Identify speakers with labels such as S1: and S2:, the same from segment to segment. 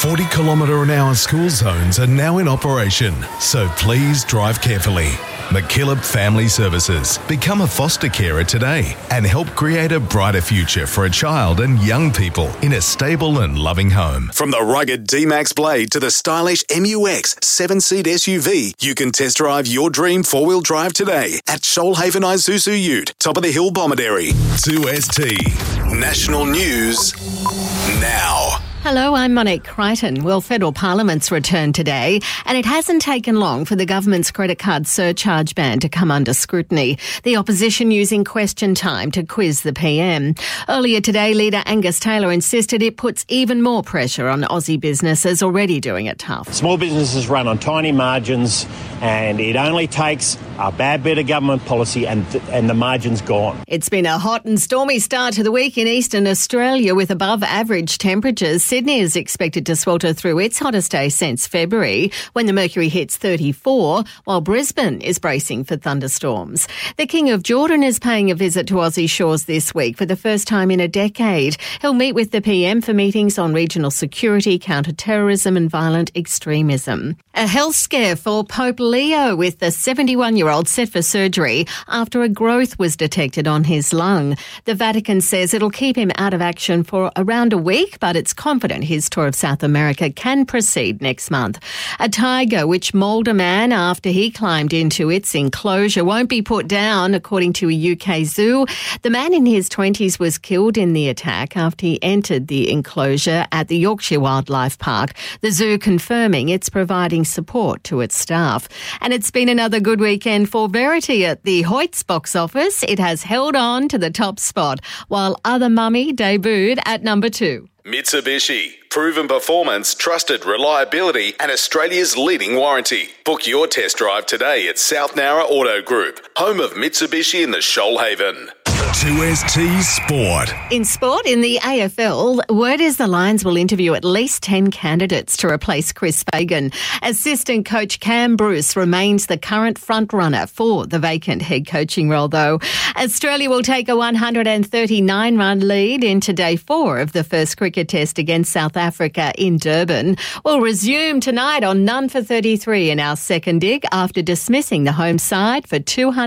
S1: 40km/h school zones are now in operation, so please drive carefully. McKillop Family Services. Become a foster carer today and help create a brighter future for a child and young people in a stable and loving home. From the rugged D-Max Blade to the stylish MUX 7-seat SUV, you can test drive your dream four-wheel drive today at Shoalhaven Isuzu Ute, top of the hill Bomaderry. 2ST. National News now.
S2: Hello, I'm Monique Crichton. Well, federal parliament's returned today, and it hasn't taken long for the government's credit card surcharge ban to come under scrutiny. The opposition using question time to quiz the PM. Earlier today, Leader Angus Taylor insisted it puts even more pressure on Aussie businesses already doing it tough.
S3: Small businesses run on tiny margins, and it only takes a bad bit of government policy and the margin's gone.
S2: It's been a hot and stormy start to the week in eastern Australia with above average temperatures. Sydney is expected to swelter through its hottest day since February when the mercury hits 34, while Brisbane is bracing for thunderstorms. The King of Jordan is paying a visit to Aussie shores this week for the first time in a decade. He'll meet with the PM for meetings on regional security, counter-terrorism and violent extremism. A health scare for Pope Leo, with the 71-year-old set for surgery after a growth was detected on his lung. The Vatican says it'll keep him out of action for around a week, but it's confident his tour of South America can proceed next month. A tiger which mauled a man after he climbed into its enclosure won't be put down, according to a UK zoo. The man in his 20s was killed in the attack after he entered the enclosure at the Yorkshire Wildlife Park. The zoo confirming it's providing support to its staff. And it's been another good weekend for Verity at the Hoyts box office. It has held on to the top spot, while Other Mummy debuted at number 2.
S1: Mitsubishi. Proven performance, trusted reliability and Australia's leading warranty. Book your test drive today at South Nowra Auto Group, home of Mitsubishi in the Shoalhaven. 2ST Sport.
S2: In sport, in the AFL, word is the Lions will interview at least 10 candidates to replace Chris Fagan. Assistant coach Cam Bruce remains the current front-runner for the vacant head coaching role, though. Australia will take a 139-run lead into day 4 of the first cricket test against South Africa in Durban. We'll resume tonight on None for 33 in our second dig after dismissing the home side for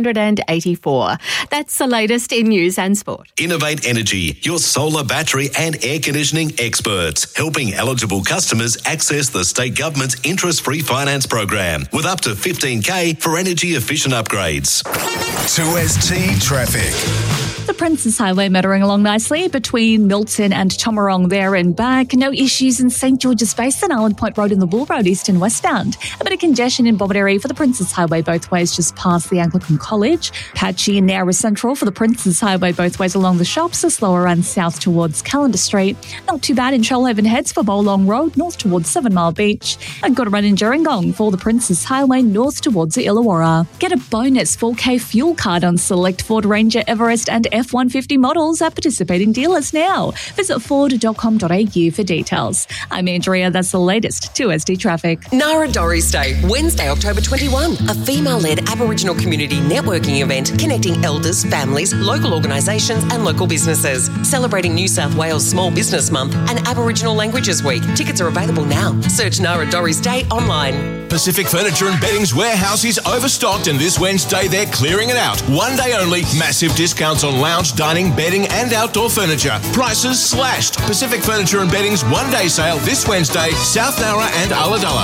S2: 284. That's the latest in news and sport.
S4: Innovate Energy, your solar, battery and air conditioning experts, helping eligible customers access the state government's interest-free finance program with up to $15,000 for energy-efficient upgrades.
S1: 2ST Traffic.
S5: The Princes Highway motoring along nicely between Milton and Tomarong there and back. No issues in St George's Basin, Island Point Road and the Bull Road east and westbound. A bit of congestion in Bomaderry for the Princes Highway both ways just past the Anglican College. Patchy and Nowra Central for the Princes Highway both ways along the shops. A slower run south towards Calendar Street. Not too bad in Shoalhaven Heads for Bowlong Road north towards 7 Mile Beach. And got a run in Gerringong for the Princes Highway north towards Illawarra. Get a bonus 4K fuel card on select Ford Ranger, Everest and F-150 models at participating dealers now. Visit ford.com.au for details. I'm Andrea. That's the latest 2SD traffic.
S6: Narra-Dorries Day, Wednesday, October 21. A female-led Aboriginal community networking event connecting elders, families, local organisations and local businesses. Celebrating New South Wales Small Business Month and Aboriginal Languages Week. Tickets are available now. Search Narra-Dorries Day online.
S7: Pacific Furniture and Bedding's warehouse is overstocked, and this Wednesday they're clearing it out. One day only, massive discounts on lounge, dining, bedding and outdoor furniture. Prices slashed. Pacific Furniture and Bedding's one-day sale this Wednesday, South Nowra and Ulladulla.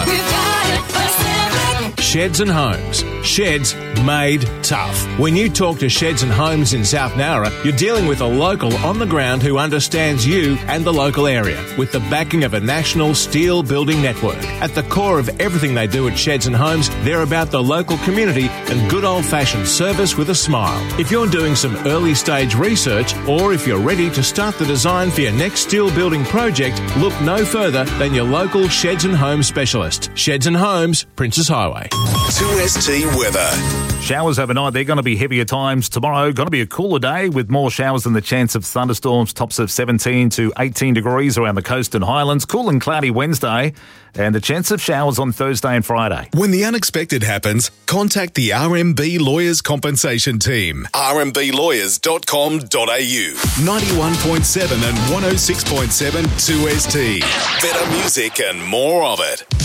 S7: Sheds and Homes. Sheds made tough. When you talk to Sheds and Homes in South Nowra, you're dealing with a local on the ground who understands you and the local area, with the backing of a national steel building network. At the core of everything they do at Sheds and Homes, they're about the local community and good old-fashioned service with a smile. If you're doing some early-stage research, or if you're ready to start the design for your next steel building project, look no further than your local Sheds and Homes specialist. Sheds and Homes, Princes Highway.
S1: 2ST weather.
S8: Showers overnight, they're going to be heavier times. Tomorrow, going to be a cooler day with more showers and the chance of thunderstorms, tops of 17 to 18 degrees around the coast and highlands. Cool and cloudy Wednesday and a chance of showers on Thursday and Friday.
S1: When the unexpected happens, contact the RMB Lawyers Compensation Team. rmblawyers.com.au. 91.7 and 106.7 2ST. Better music and more of it.